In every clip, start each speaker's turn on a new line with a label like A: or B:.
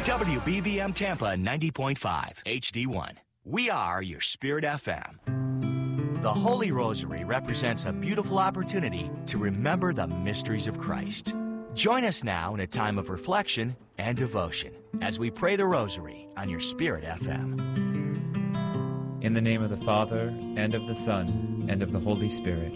A: WBVM Tampa 90.5 HD1. We are your Spirit FM. The Holy Rosary represents a beautiful opportunity to remember the mysteries of Christ. Join us now in a time of reflection and devotion as we pray the Rosary on your Spirit FM.
B: In the name of the Father, and of the Son, and of the Holy Spirit.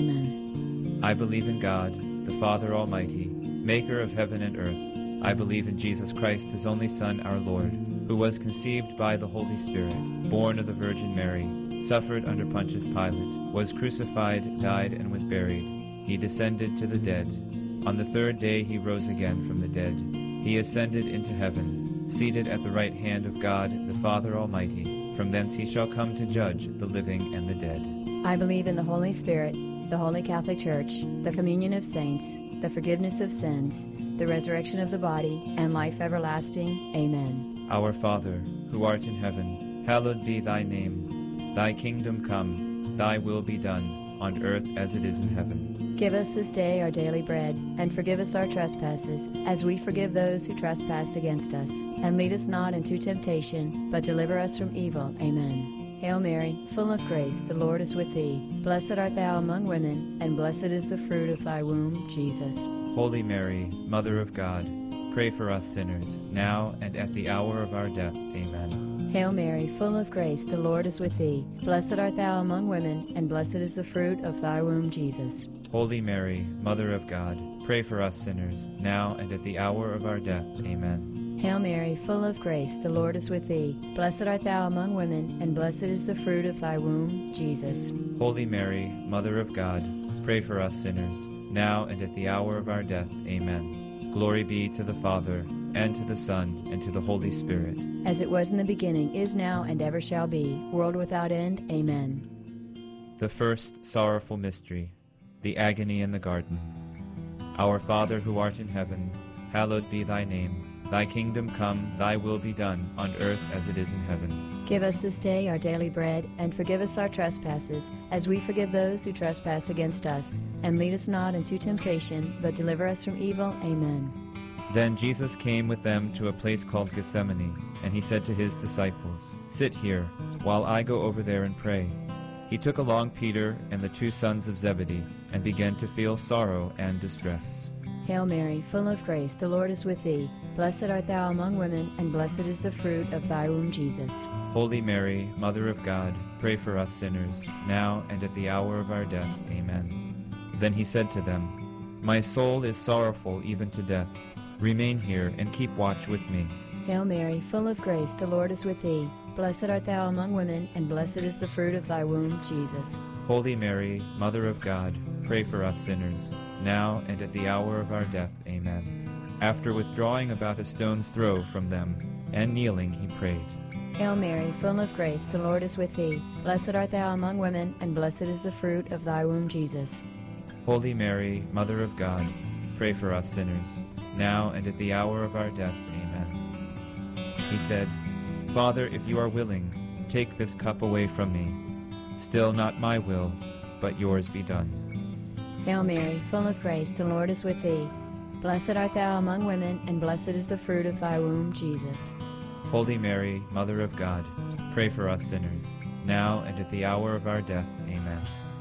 C: Amen.
B: I believe in God, the Father Almighty, maker of heaven and earth. I believe in Jesus Christ, his only Son, our Lord, who was conceived by the Holy Spirit, born of the Virgin Mary, suffered under Pontius Pilate, was crucified, died, and was buried. He descended to the dead. On the third day he rose again from the dead. He ascended into heaven, seated at the right hand of God, the Father Almighty. From thence he shall come to judge the living and the dead.
C: I believe in the Holy Spirit, the Holy Catholic Church, the communion of saints, the forgiveness of sins, the resurrection of the body, and life everlasting. Amen.
B: Our Father, who art in heaven, hallowed be thy name. Thy kingdom come, thy will be done, on earth as it is in heaven.
C: Give us this day our daily bread, and forgive us our trespasses, as we forgive those who trespass against us. And lead us not into temptation, but deliver us from evil. Amen. Hail Mary, full of grace, the Lord is with thee. Blessed art thou among women, and blessed is the fruit of thy womb, Jesus.
B: Holy Mary, Mother of God, pray for us sinners, now and at the hour of our death. Amen.
C: Hail Mary, full of grace, the Lord is with thee. Blessed art thou among women, and blessed is the fruit of thy womb, Jesus.
B: Holy Mary, Mother of God, pray for us sinners, now and at the hour of our death. Amen.
C: Hail Mary, full of grace, the Lord is with thee. Blessed art thou among women, and blessed is the fruit of thy womb, Jesus.
B: Holy Mary, Mother of God, pray for us sinners, now and at the hour of our death. Amen. Glory be to the Father, and to the Son, and to the Holy Spirit.
C: As it was in the beginning, is now, and ever shall be, world without end. Amen.
B: The first sorrowful mystery, the agony in the garden. Our Father who art in heaven, hallowed be thy name. Thy kingdom come, thy will be done, on earth as it is in heaven.
C: Give us this day our daily bread, and forgive us our trespasses, as we forgive those who trespass against us. And lead us not into temptation, but deliver us from evil. Amen.
B: Then Jesus came with them to a place called Gethsemane, and he said to his disciples, Sit here, while I go over there and pray. He took along Peter and the two sons of Zebedee, and began to feel sorrow and distress.
C: Hail Mary, full of grace, the Lord is with thee. Blessed art thou among women, and blessed is the fruit of thy womb, Jesus.
B: Holy Mary, Mother of God, pray for us sinners, now and at the hour of our death. Amen. Then he said to them, My soul is sorrowful even to death. Remain here and keep watch with me.
C: Hail Mary, full of grace, the Lord is with thee. Blessed art thou among women, and blessed is the fruit of thy womb, Jesus.
B: Holy Mary, Mother of God, pray for us sinners, now and at the hour of our death. Amen. After withdrawing about a stone's throw from them, and kneeling, he prayed.
C: Hail Mary, full of grace, the Lord is with thee. Blessed art thou among women, and blessed is the fruit of thy womb, Jesus.
B: Holy Mary, Mother of God, pray for us sinners, now and at the hour of our death. Amen. He said, Father, if you are willing, take this cup away from me. Still not my will, but yours be done.
C: Hail Mary, full of grace, the Lord is with thee. Blessed art thou among women, and blessed is the fruit of thy womb, Jesus.
B: Holy Mary, Mother of God, pray for us sinners, now and at the hour of our death. Amen.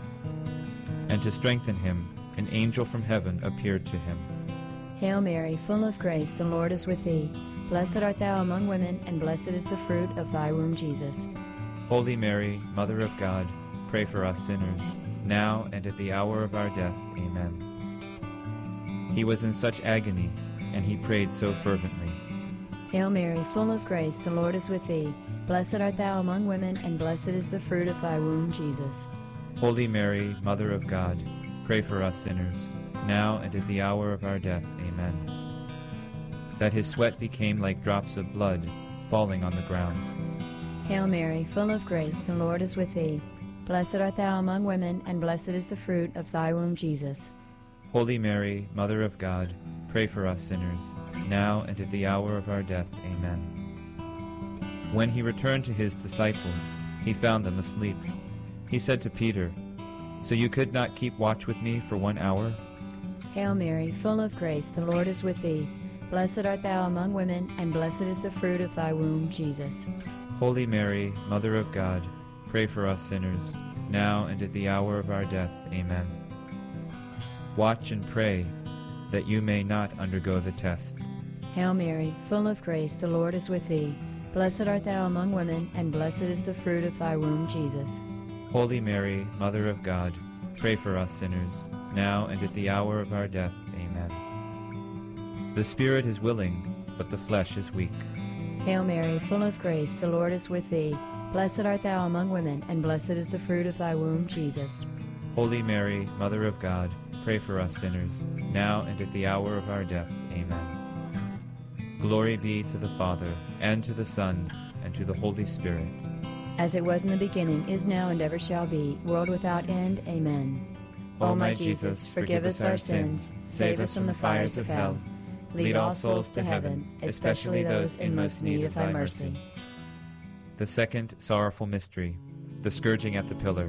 B: And to strengthen him, an angel from heaven appeared to him.
C: Hail Mary, full of grace, the Lord is with thee. Blessed art thou among women, and blessed is the fruit of thy womb, Jesus.
B: Holy Mary, Mother of God, pray for us sinners, now and at the hour of our death. Amen. He was in such agony, and he prayed so fervently.
C: Hail Mary, full of grace, the Lord is with thee. Blessed art thou among women, and blessed is the fruit of thy womb, Jesus.
B: Holy Mary, Mother of God, pray for us sinners, now and at the hour of our death. Amen. That his sweat became like drops of blood falling on the ground.
C: Hail Mary, full of grace, the Lord is with thee. Blessed art thou among women, and blessed is the fruit of thy womb, Jesus.
B: Holy Mary, Mother of God, pray for us sinners, now and at the hour of our death. Amen. When he returned to his disciples, he found them asleep. He said to Peter, So you could not keep watch with me for 1 hour?
C: Hail Mary, full of grace, the Lord is with thee. Blessed art thou among women, and blessed is the fruit of thy womb, Jesus.
B: Holy Mary, Mother of God, pray for us sinners, now and at the hour of our death. Amen. Watch and pray, that you may not undergo the test.
C: Hail Mary, full of grace, the Lord is with thee. Blessed art thou among women, and blessed is the fruit of thy womb, Jesus.
B: Holy Mary, Mother of God, pray for us sinners, now and at the hour of our death. Amen. The spirit is willing, but the flesh is weak.
C: Hail Mary, full of grace, the Lord is with thee. Blessed art thou among women, and blessed is the fruit of thy womb, Jesus.
B: Holy Mary, Mother of God, pray for us sinners, now and at the hour of our death. Amen. Glory be to the Father, and to the Son, and to the Holy Spirit.
C: As it was in the beginning, is now, and ever shall be, world without end. Amen.
B: O my Jesus, forgive us our sins, save us from the fires of hell. Lead all souls to heaven, especially those in most need of thy mercy. The second sorrowful mystery, the scourging at the pillar.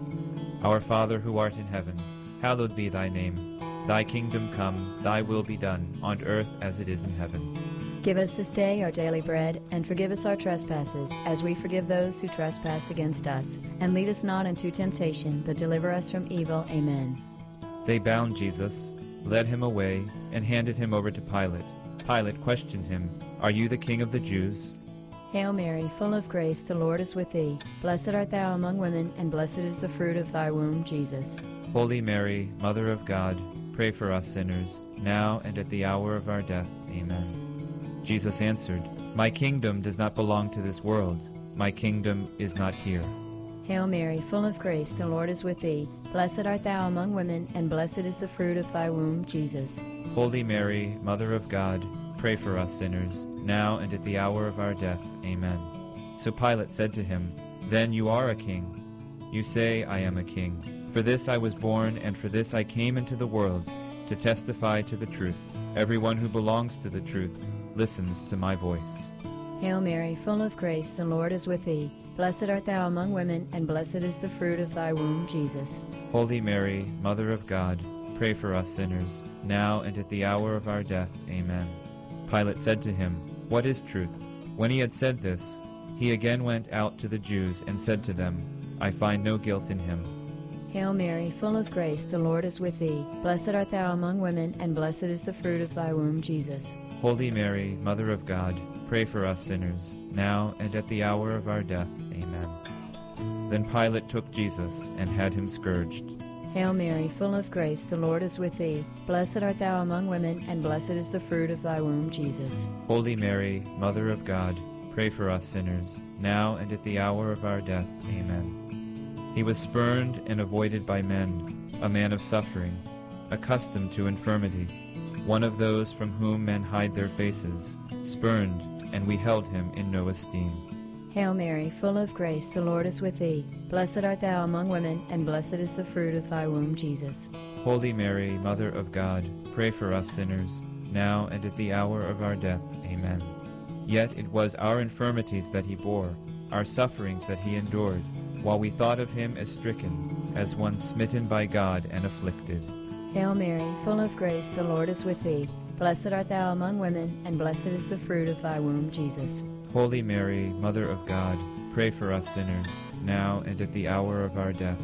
B: Our Father who art in heaven, hallowed be thy name. Thy kingdom come, thy will be done, on earth as it is in heaven.
C: Give us this day our daily bread, and forgive us our trespasses, as we forgive those who trespass against us. And lead us not into temptation, but deliver us from evil. Amen.
B: They bound Jesus, led him away, and handed him over to Pilate. Pilate questioned him, "Are you the king of the Jews?"
C: Hail Mary, full of grace, the Lord is with thee. Blessed art thou among women, and blessed is the fruit of thy womb, Jesus.
B: Holy Mary, Mother of God, pray for us sinners, now and at the hour of our death. Amen. Jesus answered, "My kingdom does not belong to this world. My kingdom is not here."
C: Hail Mary, full of grace, the Lord is with thee. Blessed art thou among women, and blessed is the fruit of thy womb, Jesus.
B: Holy Mary, Mother of God, pray for us sinners, now and at the hour of our death. Amen. So Pilate said to him, "Then you are a king. You say, 'I am a king.' For this I was born, and for this I came into the world, to testify to the truth. Everyone who belongs to the truth listens to my voice."
C: Hail Mary, full of grace, the Lord is with thee. Blessed art thou among women, and blessed is the fruit of thy womb, Jesus.
B: Holy Mary, Mother of God, pray for us sinners, now and at the hour of our death. Amen. Pilate said to him, "What is truth?" When he had said this, he again went out to the Jews and said to them, "I find no guilt in him."
C: Hail Mary, full of grace, the Lord is with thee. Blessed art thou among women, and blessed is the fruit of thy womb, Jesus.
B: Holy Mary, Mother of God, pray for us sinners, now and at the hour of our death. Amen. Then Pilate took Jesus and had him scourged.
C: Hail Mary, full of grace, the Lord is with thee. Blessed art thou among women, and blessed is the fruit of thy womb, Jesus.
B: Holy Mary, Mother of God, pray for us sinners, now and at the hour of our death. Amen. He was spurned and avoided by men, a man of suffering, accustomed to infirmity, one of those from whom men hide their faces, spurned, and we held him in no esteem.
C: Hail Mary, full of grace, the Lord is with thee. Blessed art thou among women, and blessed is the fruit of thy womb, Jesus.
B: Holy Mary, Mother of God, pray for us sinners, now and at the hour of our death. Amen. Yet it was our infirmities that he bore, our sufferings that he endured, while we thought of him as stricken, as one smitten by God and afflicted.
C: Hail Mary, full of grace, the Lord is with thee. Blessed art thou among women, and blessed is the fruit of thy womb, Jesus.
B: Holy Mary, Mother of God, pray for us sinners, now and at the hour of our death.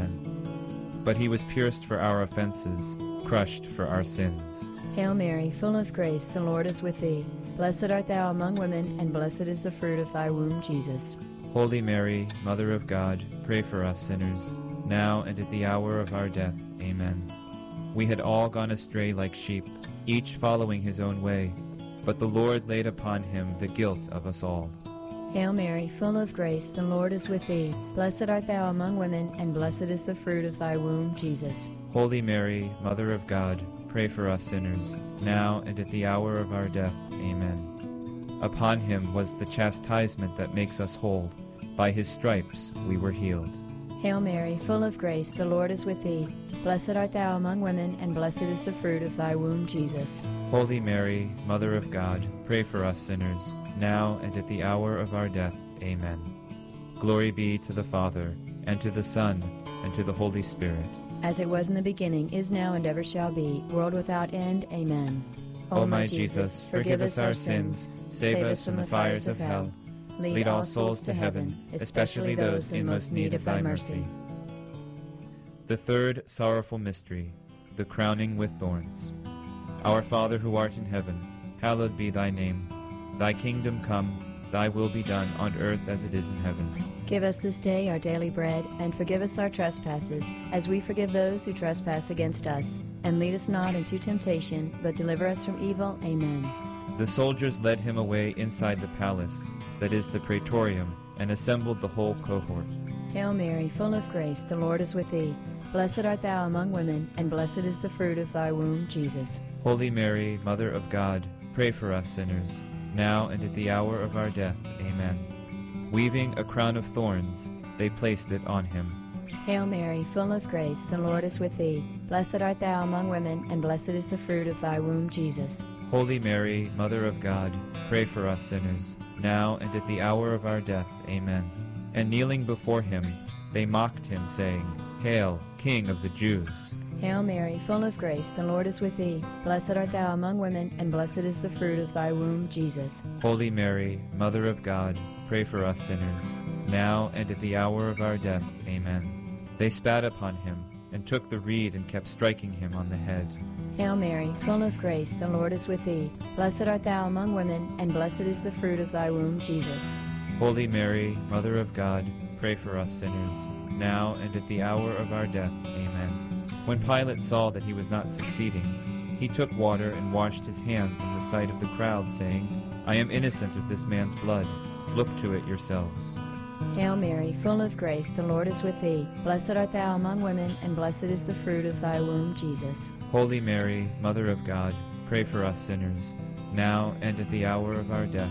B: Amen. But he was pierced for our offenses, crushed for our sins.
C: Hail Mary, full of grace, the Lord is with thee. Blessed art thou among women, and blessed is the fruit of thy womb, Jesus.
B: Holy Mary, Mother of God, pray for us sinners, now and at the hour of our death. Amen. We had all gone astray like sheep, each following his own way, but the Lord laid upon him the guilt of us all.
C: Hail Mary, full of grace, the Lord is with thee. Blessed art thou among women, and blessed is the fruit of thy womb, Jesus.
B: Holy Mary, Mother of God, pray for us sinners, now and at the hour of our death. Amen. Upon him was the chastisement that makes us whole. By his stripes we were healed.
C: Hail Mary, full of grace, the Lord is with thee. Blessed art thou among women, and blessed is the fruit of thy womb, Jesus.
B: Holy Mary, Mother of God, pray for us sinners, now and at the hour of our death. Amen. Glory be to the Father, and to the Son, and to the Holy Spirit.
C: As it was in the beginning, is now, and ever shall be, world without end. Amen. O my Jesus, forgive us our sins, save us from the fires of hell. Lead all souls to heaven, especially those in most need of thy mercy.
B: The third sorrowful mystery, the crowning with thorns. Our Father who art in heaven, hallowed be thy name. Thy kingdom come, thy will be done on earth as it is in heaven.
C: Give us this day our daily bread, and forgive us our trespasses, as we forgive those who trespass against us. And lead us not into temptation, but deliver us from evil. Amen.
B: The soldiers led him away inside the palace, that is the praetorium, and assembled the whole cohort.
C: Hail Mary, full of grace, the Lord is with thee. Blessed art thou among women, and blessed is the fruit of thy womb, Jesus.
B: Holy Mary, Mother of God, pray for us sinners, now and at the hour of our death. Amen. Weaving a crown of thorns, they placed it on him.
C: Hail Mary, full of grace, the Lord is with thee. Blessed art thou among women, and blessed is the fruit of thy womb, Jesus.
B: Holy Mary, Mother of God, pray for us sinners, now and at the hour of our death. Amen. And kneeling before him, they mocked him, saying, Hail, King of the Jews!
C: Hail Mary, full of grace, the Lord is with thee. Blessed art thou among women, and blessed is the fruit of thy womb, Jesus.
B: Holy Mary, Mother of God, pray for us sinners, now and at the hour of our death. Amen. They spat upon him, and took the reed and kept striking him on the head.
C: Hail Mary, full of grace, the Lord is with thee. Blessed art thou among women, and blessed is the fruit of thy womb, Jesus.
B: Holy Mary, Mother of God, pray for us sinners, now and at the hour of our death. Amen. When Pilate saw that he was not succeeding, he took water and washed his hands in the sight of the crowd, saying, I am innocent of this man's blood. Look to it yourselves.
C: Hail Mary, full of grace, the Lord is with thee. Blessed art thou among women, and blessed is the fruit of thy womb, Jesus.
B: Holy Mary, Mother of God, pray for us sinners, now and at the hour of our death.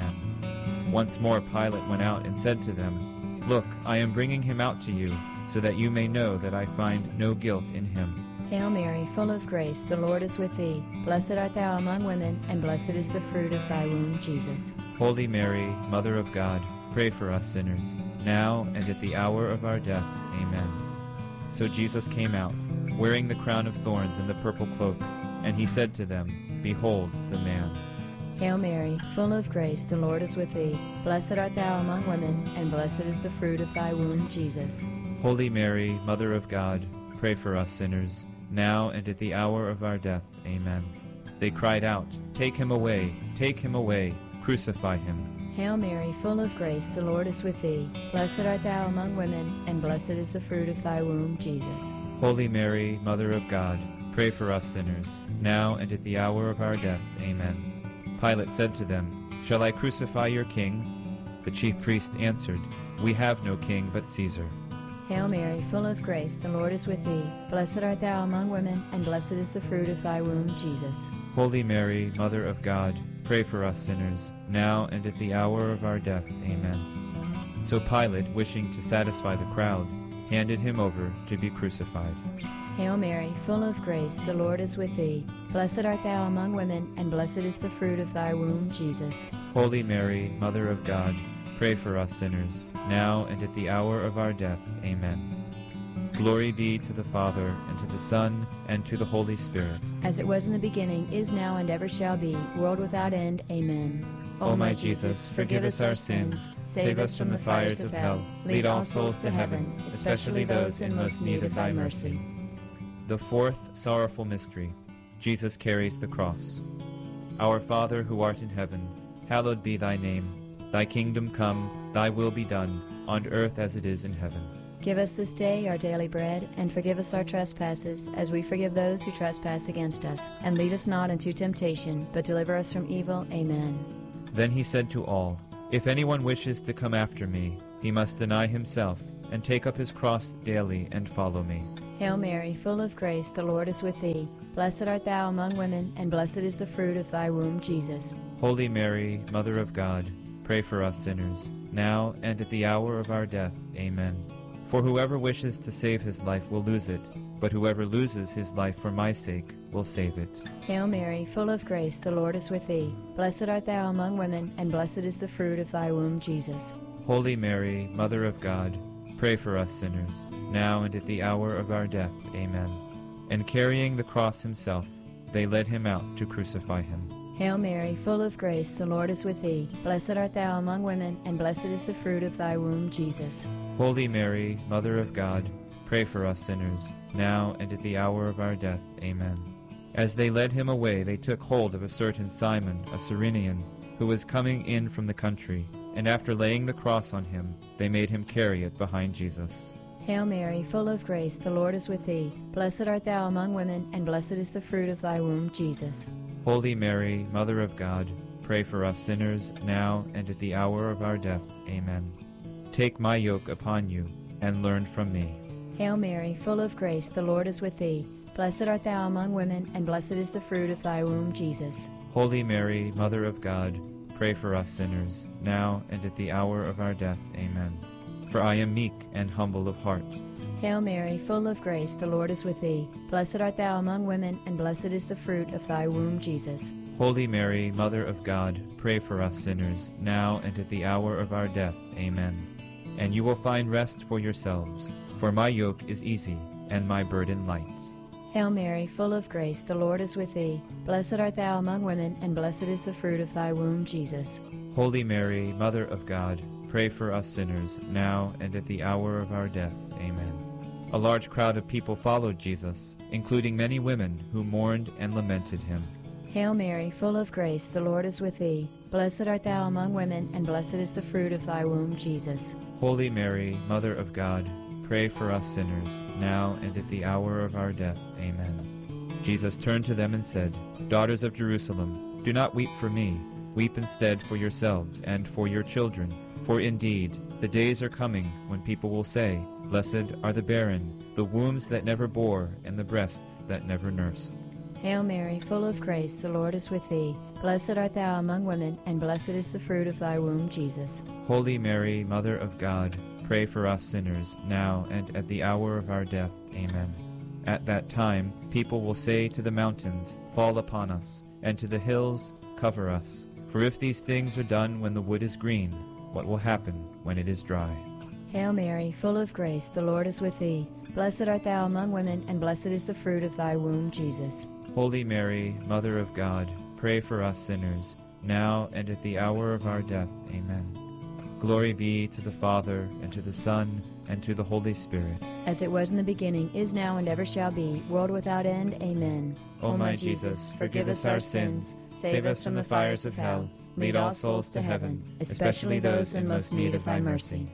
B: Amen. Once more Pilate went out and said to them, Look, I am bringing him out to you, so that you may know that I find no guilt in him.
C: Hail Mary, full of grace, the Lord is with thee. Blessed art thou among women, and blessed is the fruit of thy womb, Jesus.
B: Holy Mary, Mother of God, pray for us sinners, now and at the hour of our death. Amen. So Jesus came out, wearing the crown of thorns and the purple cloak, and he said to them, Behold the man.
C: Hail Mary, full of grace, the Lord is with thee. Blessed art thou among women, and blessed is the fruit of thy womb, Jesus.
B: Holy Mary, Mother of God, pray for us sinners, now and at the hour of our death. Amen. They cried out, Take him away, crucify him.
C: Hail Mary, full of grace, the Lord is with thee. Blessed art thou among women, and blessed is the fruit of thy womb, Jesus.
B: Holy Mary, Mother of God, pray for us sinners, now and at the hour of our death. Amen. Pilate said to them, Shall I crucify your king? The chief priests answered, We have no king but Caesar.
C: Hail Mary, full of grace, the Lord is with thee. Blessed art thou among women, and blessed is the fruit of thy womb, Jesus.
B: Holy Mary, Mother of God, pray for us sinners, now and at the hour of our death. Amen. So Pilate, wishing to satisfy the crowd, handed him over to be crucified.
C: Hail Mary, full of grace, the Lord is with thee. Blessed art thou among women, and blessed is the fruit of thy womb, Jesus.
B: Holy Mary, Mother of God, pray for us sinners, now and at the hour of our death. Amen. Glory be to the Father, and to the Son, and to the Holy Spirit.
C: As it was in the beginning, is now, and ever shall be, world without end. Amen.
B: O my Jesus, forgive us our sins, save us from the fires of hell, lead all souls to heaven, especially those in most need of thy mercy. The fourth sorrowful mystery, Jesus carries the cross. Our Father who art in heaven, hallowed be thy name. Thy kingdom come, thy will be done, on earth as it is in heaven.
C: Give us this day our daily bread, and forgive us our trespasses, as we forgive those who trespass against us. And lead us not into temptation, but deliver us from evil. Amen.
B: Then he said to all, If anyone wishes to come after me, he must deny himself, and take up his cross daily, and follow me.
C: Hail Mary, full of grace, the Lord is with thee. Blessed art thou among women, and blessed is the fruit of thy womb, Jesus.
B: Holy Mary, Mother of God, pray for us sinners, now and at the hour of our death. Amen. For whoever wishes to save his life will lose it, but whoever loses his life for my sake will save it.
C: Hail Mary, full of grace, the Lord is with thee. Blessed art thou among women, and blessed is the fruit of thy womb, Jesus.
B: Holy Mary, Mother of God, pray for us sinners, now and at the hour of our death. Amen. And carrying the cross himself, they led him out to crucify him.
C: Hail Mary, full of grace, the Lord is with thee. Blessed art thou among women, and blessed is the fruit of thy womb, Jesus.
B: Holy Mary, Mother of God, pray for us sinners, now and at the hour of our death. Amen. As they led him away, they took hold of a certain Simon, a Cyrenian, who was coming in from the country, and after laying the cross on him, they made him carry it behind Jesus.
C: Hail Mary, full of grace, the Lord is with thee. Blessed art thou among women, and blessed is the fruit of thy womb, Jesus.
B: Holy Mary, Mother of God, pray for us sinners, now and at the hour of our death. Amen. Take my yoke upon you, and learn from me.
C: Hail Mary, full of grace, the Lord is with thee. Blessed art thou among women, and blessed is the fruit of thy womb, Jesus.
B: Holy Mary, Mother of God, pray for us sinners, now and at the hour of our death. Amen. For I am meek and humble of heart.
C: Hail Mary, full of grace, the Lord is with thee. Blessed art thou among women, and blessed is the fruit of thy womb, Jesus.
B: Holy Mary, Mother of God, pray for us sinners, now and at the hour of our death. Amen. And you will find rest for yourselves, for my yoke is easy, and my burden light.
C: Hail Mary, full of grace, the Lord is with thee. Blessed art thou among women, and blessed is the fruit of thy womb, Jesus.
B: Holy Mary, Mother of God, pray for us sinners, now and at the hour of our death. Amen. A large crowd of people followed Jesus, including many women who mourned and lamented him.
C: Hail Mary, full of grace, the Lord is with thee. Blessed art thou among women, and blessed is the fruit of thy womb, Jesus.
B: Holy Mary, Mother of God, pray for us sinners, now and at the hour of our death. Amen. Jesus turned to them and said, Daughters of Jerusalem, do not weep for me. Weep instead for yourselves and for your children. For indeed, the days are coming when people will say, Blessed are the barren, the wombs that never bore, and the breasts that never nursed.
C: Hail Mary, full of grace, the Lord is with thee. Blessed art thou among women, and blessed is the fruit of thy womb, Jesus.
B: Holy Mary, Mother of God, pray for us sinners, now and at the hour of our death. Amen. At that time, people will say to the mountains, Fall upon us, and to the hills, Cover us. For if these things are done when the wood is green, what will happen when it is dry?
C: Hail Mary, full of grace, the Lord is with thee. Blessed art thou among women, and blessed is the fruit of thy womb, Jesus.
B: Holy Mary, Mother of God, pray for us sinners, now and at the hour of our death. Amen. Glory be to the Father, and to the Son, and to the Holy Spirit.
C: As it was in the beginning, is now, and ever shall be, world without end. Amen.
B: O my Jesus, forgive us our sins, save us from the fires of hell, lead all souls to heaven, especially those in most need of thy mercy.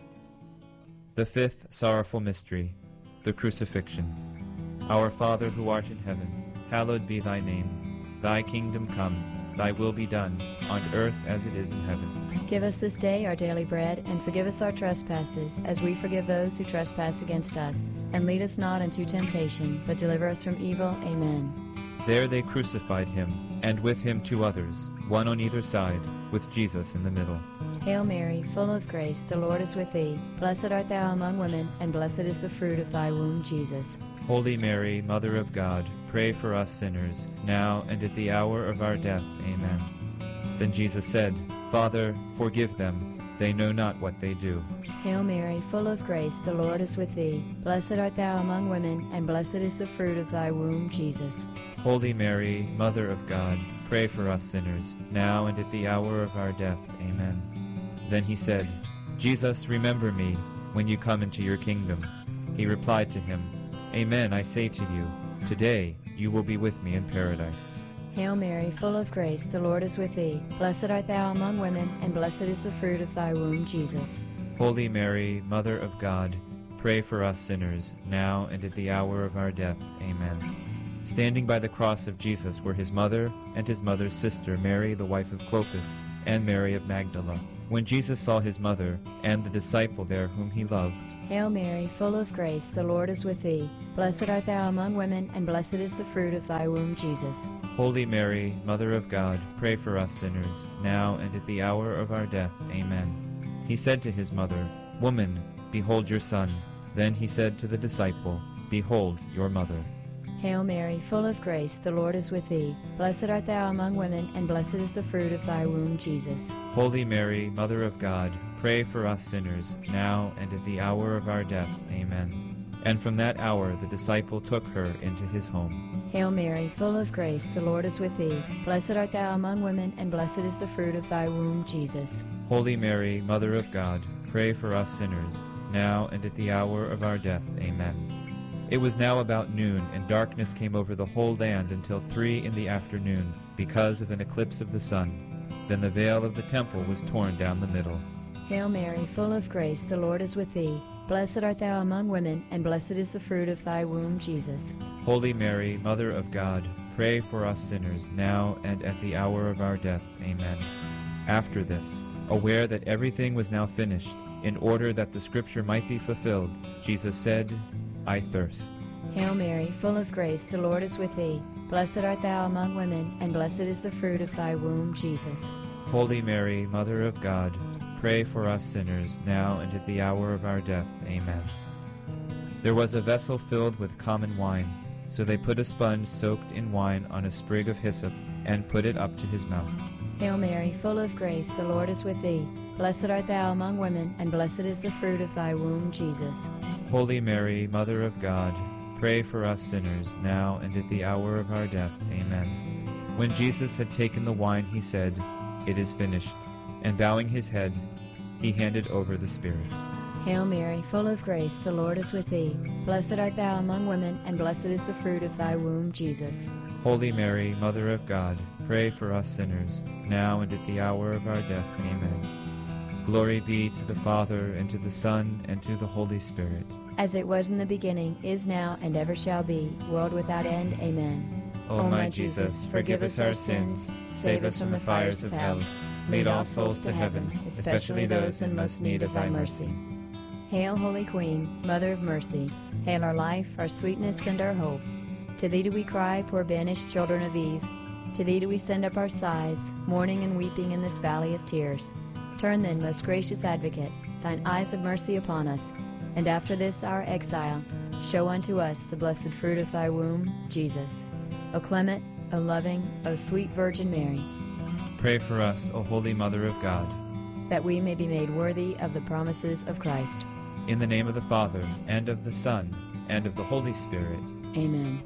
B: The fifth sorrowful mystery, the Crucifixion. Our Father who art in heaven, hallowed be thy name. Thy kingdom come, thy will be done, on earth as it is in heaven.
C: Give us this day our daily bread, and forgive us our trespasses, as we forgive those who trespass against us. And lead us not into temptation, but deliver us from evil. Amen.
B: There they crucified him, and with him 2 others, one on either side, with Jesus in the middle.
C: Hail Mary, full of grace, the Lord is with thee. Blessed art thou among women, and blessed is the fruit of thy womb, Jesus.
B: Holy Mary, Mother of God, pray for us sinners, now and at the hour of our death. Amen. Then Jesus said, Father, forgive them. They know not what they do.
C: Hail Mary, full of grace, the Lord is with thee. Blessed art thou among women, and blessed is the fruit of thy womb, Jesus.
B: Holy Mary, Mother of God, pray for us sinners, now and at the hour of our death. Amen. Then he said, Jesus, remember me when you come into your kingdom. He replied to him, Amen, I say to you, today you will be with me in paradise.
C: Hail Mary, full of grace, the Lord is with thee. Blessed art thou among women, and blessed is the fruit of thy womb, Jesus.
B: Holy Mary, Mother of God, pray for us sinners, now and at the hour of our death. Amen. Standing by the cross of Jesus were his mother and his mother's sister, Mary, the wife of Clopas, and Mary of Magdala. When Jesus saw his mother and the disciple there whom he loved,
C: Hail Mary, full of grace, the Lord is with thee. Blessed art thou among women, and blessed is the fruit of thy womb, Jesus.
B: Holy Mary, Mother of God, pray for us sinners, now and at the hour of our death. Amen. He said to his mother, Woman, behold your son. Then he said to the disciple, Behold your mother.
C: Hail Mary, full of grace, the Lord is with thee. Blessed art thou among women, and blessed is the fruit of thy womb, Jesus.
B: Holy Mary, Mother of God, pray for us sinners, now and at the hour of our death. Amen. And from that hour the disciple took her into his home.
C: Hail Mary, full of grace, the Lord is with thee. Blessed art thou among women, and blessed is the fruit of thy womb, Jesus.
B: Holy Mary, Mother of God, pray for us sinners, now and at the hour of our death. Amen. It was now about noon, and darkness came over the whole land until 3 p.m, because of an eclipse of the sun. Then the veil of the temple was torn down the middle.
C: Hail Mary, full of grace, the Lord is with thee. Blessed art thou among women, and blessed is the fruit of thy womb, Jesus.
B: Holy Mary, Mother of God, pray for us sinners, now and at the hour of our death. Amen. After this, aware that everything was now finished, in order that the scripture might be fulfilled, Jesus said, I thirst.
C: Hail Mary, full of grace, the Lord is with thee. Blessed art thou among women, and blessed is the fruit of thy womb, Jesus.
B: Holy Mary, Mother of God, pray for us sinners, now and at the hour of our death. Amen. There was a vessel filled with common wine, so they put a sponge soaked in wine on a sprig of hyssop, and put it up to his mouth.
C: Hail Mary, full of grace, the Lord is with thee. Blessed art thou among women, and blessed is the fruit of thy womb, Jesus.
B: Holy Mary, Mother of God, pray for us sinners, now and at the hour of our death. Amen. When Jesus had taken the wine, he said, It is finished. And bowing his head, he handed over the Spirit.
C: Hail Mary, full of grace, the Lord is with thee. Blessed art thou among women, and blessed is the fruit of thy womb, Jesus.
B: Holy Mary, Mother of God, pray for us sinners, now and at the hour of our death. Amen. Glory be to the Father, and to the Son, and to the Holy Spirit.
C: As it was in the beginning, is now, and ever shall be, world without end. Amen.
B: O my Jesus, forgive us our sins, save us from the fires of hell. Lead all souls to heaven, especially those in most need of thy mercy.
C: Hail, Holy Queen, Mother of Mercy. Hail our life, our sweetness, and our hope. To thee do we cry, poor banished children of Eve. To thee do we send up our sighs, mourning and weeping in this valley of tears. Turn then, most gracious Advocate, thine eyes of mercy upon us, and after this our exile, show unto us the blessed fruit of thy womb, Jesus. O clement, O loving, O sweet Virgin Mary,
B: pray for us, O Holy Mother of God,
C: that we may be made worthy of the promises of Christ.
B: In the name of the Father, and of the Son, and of the Holy Spirit.
C: Amen.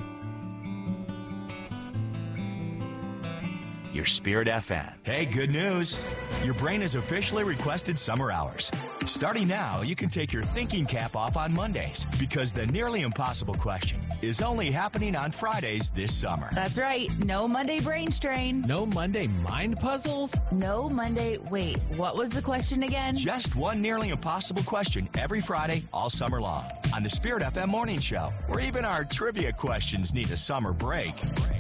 A: Your Spirit FM. Hey, good news. Your brain has officially requested summer hours. Starting now, you can take your thinking cap off on Mondays because the nearly impossible question is only happening on Fridays this summer.
D: That's right. No Monday brain strain.
E: No Monday mind puzzles.
D: No Monday. Wait, what was the question again?
A: Just one nearly impossible question every Friday all summer long on the Spirit FM Morning Show, where even our trivia questions need a summer break.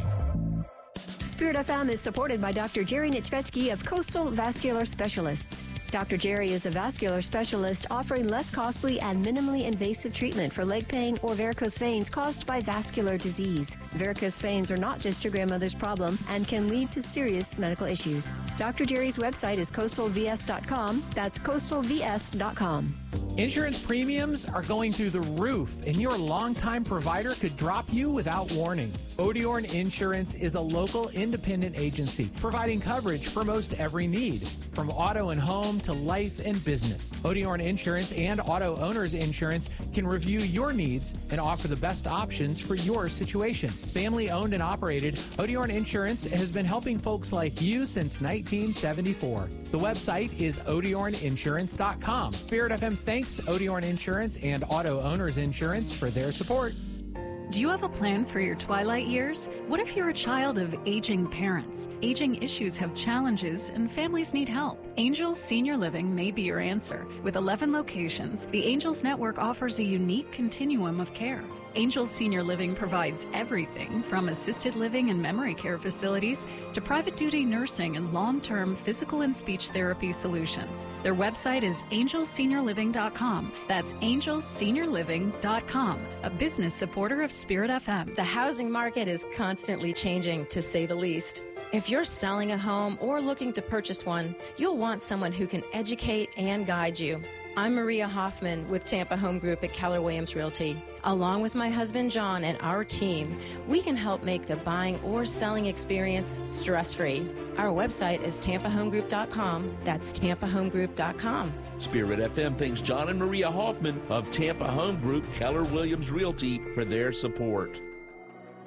F: Spirit FM is supported by Dr. Jerry Nitzvetsky of Coastal Vascular Specialists. Dr. Jerry is a vascular specialist offering less costly and minimally invasive treatment for leg pain or varicose veins caused by vascular disease. Varicose veins are not just your grandmother's problem and can lead to serious medical issues. Dr. Jerry's website is coastalvs.com. That's coastalvs.com.
E: Insurance premiums are going through the roof, and your longtime provider could drop you without warning. Odiorn Insurance is a local independent agency providing coverage for most every need, from auto and home to life and business. Odiorn Insurance and Auto Owners Insurance can review your needs and offer the best options for your situation. Family owned and operated, Odiorn Insurance has been helping folks like you since 1974. The website is odiorninsurance.com. Spirit FM thanks Odiorn Insurance and Auto Owners Insurance for their support.
G: Do you have a plan for your twilight years? What if you're a child of aging parents? Aging issues have challenges and families need help. Angels Senior Living may be your answer. With 11 locations, the Angels Network offers a unique continuum of care. Angels Senior Living provides everything from assisted living and memory care facilities to private duty nursing and long-term physical and speech therapy solutions. Their website is angelseniorliving.com. That's angelseniorliving.com, a business supporter of Spirit FM.
H: The housing market is constantly changing, to say the least. If you're selling a home or looking to purchase one, you'll want someone who can educate and guide you. I'm Maria Hoffman with Tampa Home Group at Keller Williams Realty. Along with my husband John and our team, we can help make the buying or selling experience stress-free. Our website is tampahomegroup.com. That's tampahomegroup.com.
I: Spirit FM thanks John and Maria Hoffman of Tampa Home Group, Keller Williams Realty for their support.